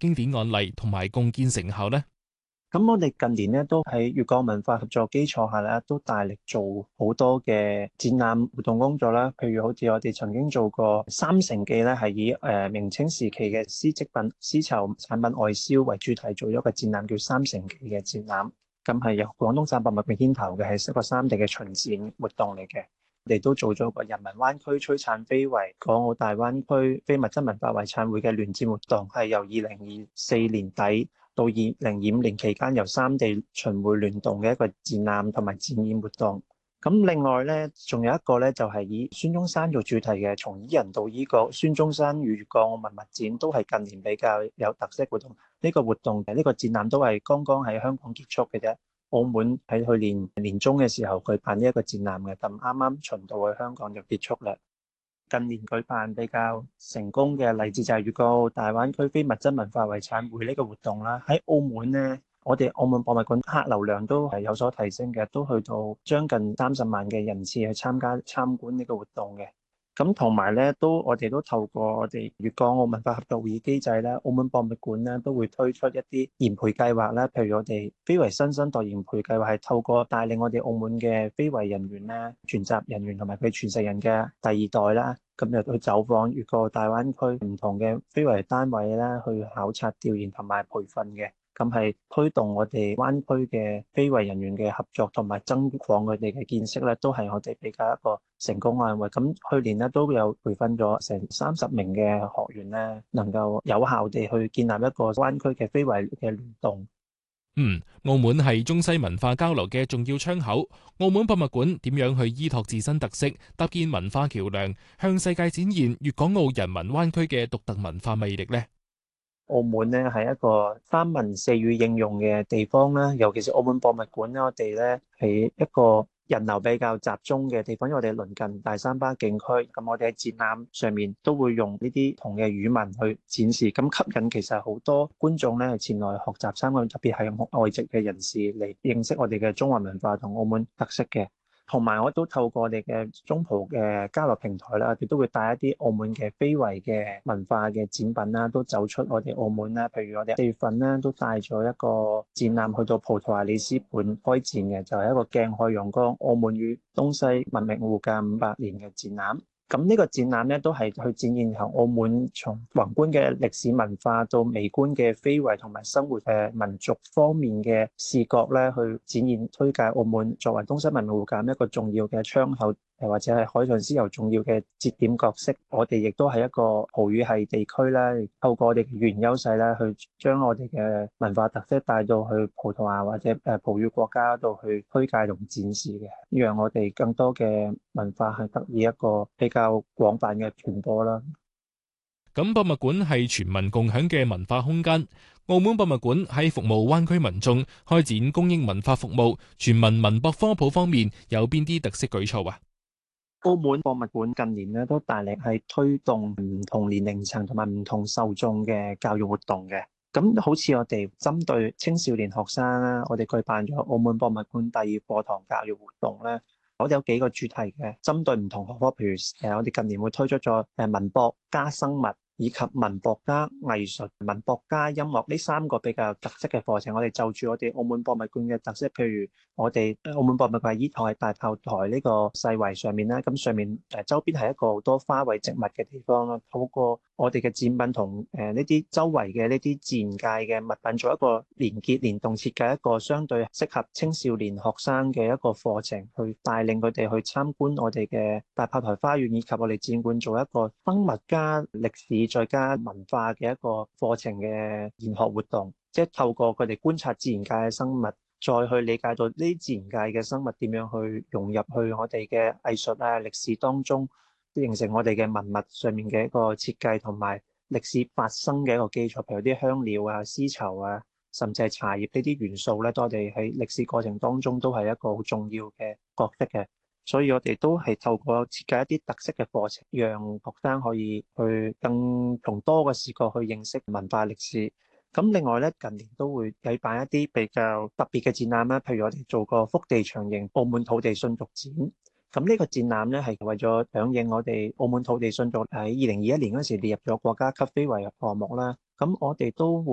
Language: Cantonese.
經典案例同埋共建成效呢？ 咁我哋近年咧都喺粵港文化合作基礎下咧，都大力做好多嘅展覽活動工作啦。譬如好似我哋曾經做過三成記咧，係以明清時期嘅絲織品、絲綢產品外銷為主題，做咗個展覽叫三成記嘅展覽。咁係由廣東省博物館牽頭嘅，係一個三地嘅巡展活動嚟嘅。我哋都做咗個人民灣區璀璨非遺港澳大灣區非物質文化遺產會嘅聯展活動，係由2024年底到2025年期間，由三地巡迴聯動嘅一個展覽同埋展演活動。咁另外咧，仲有一個咧，就係以孫中山做主題嘅從伊人到伊國孫中山與粵港澳文物展，都係近年比較有特色活動。呢個活動呢個展覽都係剛剛喺香港結束嘅啫。澳門喺去年年中嘅時候舉辦呢一個展覽嘅，咁啱啱巡到去香港就結束啦。近年舉辦比較成功嘅例子就係粵港澳大灣區非物質文化遺產會呢個活動啦。喺澳門呢，我哋澳門博物館客流量都係有所提升嘅，都去到將近30萬嘅人次去參觀呢個活動嘅。咁同埋咧，我哋都透過我哋粵港澳文化合作會議機制咧，澳門博物館咧都會推出一啲研培計劃啦。譬如我哋非遺新生代研培計劃，係透過帶領我哋澳門嘅非遺人員咧、傳習人員同埋佢傳承人嘅第二代啦，咁就去走訪粵港澳大灣區唔同嘅非遺單位啦，去考察調研同埋培訓嘅。咁係推動我哋灣區嘅非遺人員嘅合作，同埋增廣佢哋嘅見識咧，都係我哋比較一個成功案例。咁去年咧都有培訓咗成30名嘅學員咧，能夠有效地去建立一個灣區嘅非遺嘅聯動。 澳門係中西文化交流嘅重要窗口。澳門博物館點樣去依託自身特色，搭建文化橋樑，向世界展現粵港澳人民灣區嘅獨特文化魅力呢？ 澳門咧係一個三文四語應用嘅地方啦，尤其是澳門博物館咧，我哋咧係一個人流比較集中嘅地方，因為我哋鄰近大三巴景區，咁我哋喺展覽上面都會用呢啲同嘅語文去展示，咁吸引其實好多觀眾咧前來學習參觀，特別係外籍嘅人士嚟認識我哋嘅中華文化同澳門特色嘅。同埋我都透過我哋嘅中葡嘅交流平台啦，我哋都會帶一啲澳門嘅非遺嘅文化嘅展品啦，都走出我哋澳門啦。譬如我哋4月份咧都帶咗一個展覽去到葡萄牙里斯本開展嘅，就係一個鏡海陽光澳門與東西文明互鑒500年嘅展覽。咁呢個展覽咧，都係去展現由澳門從宏觀嘅歷史文化到微觀嘅非遺同埋生活嘅民族方面嘅視角咧，去展現推介澳門作為東西文明互鑒一個重要嘅窗口，或者係海上絲綢重要嘅節點角色。我哋亦都係一個葡語系地區啦，透過我哋嘅語言優勢咧，去將我哋嘅文化特色帶到去葡萄牙或者葡語國家度去推介同展示嘅，讓我哋更多嘅文化係得以一個比較廣泛嘅傳播啦。 咁博物館係全民共享嘅文化空間。澳門博物館喺服務灣區民眾、開展公益文化服務、全民文博科普方面有邊啲特色舉措啊？ 澳門博物館近年咧都大力係推動唔同年齡層同埋唔同受眾嘅教育活動嘅。咁好似我哋針對青少年學生啦，我哋舉辦咗澳門博物館第二課堂教育活動咧。我哋有幾個主題嘅，針對唔同學科，譬如我哋近年會推出咗文博加生物，以及文博加藝術、文博加音樂呢3個比較特色嘅課程。我哋就住我哋澳門博物館嘅特色，譬如我哋澳門博物館依台大炮台呢個世圍上面啦，咁上面周邊係一個好多花卉植物嘅地方啦。透過我哋嘅展品同呢啲周圍嘅呢啲自然界嘅物品做一個連結聯動，設計一個相對適合青少年學生嘅一個課程，去帶領佢哋去參觀我哋嘅大炮台花園，以及我哋展館做一個生物加歷史再加文化嘅一個課程嘅研學活動，即係透過佢哋觀察自然界嘅生物，再去理解到呢啲自然界嘅生物點樣去融入去我哋嘅藝術啊歷史當中，形成我哋嘅文物上面嘅一個設計同埋歷史發生嘅一個基礎，譬如啲香料啊、絲綢啊，甚至係茶葉呢啲元素咧，我哋喺歷史過程當中都係一個好重要嘅角色嘅。所以我哋都係透過設計一啲特色嘅課程，讓學生可以去更從多個視角去認識文化歷史。咁另外咧，近年都會舉辦一啲比較特別嘅展覽啦，譬如我哋做過福地長迎澳門土地信續展。咁呢個展覽咧係為咗響應我哋澳門土地信續喺2021年嗰時列入咗國家級非遺項目啦。咁我哋都會